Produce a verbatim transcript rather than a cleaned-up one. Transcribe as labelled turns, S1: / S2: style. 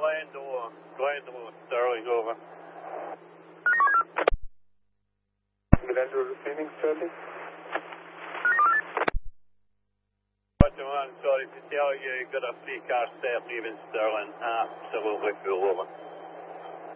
S1: Glendale, Glendale, Sterling, over.
S2: Glendale receiving, Sterling.
S1: I'm sorry to tell you, you got a free car set leaving Sterling, absolutely full, over.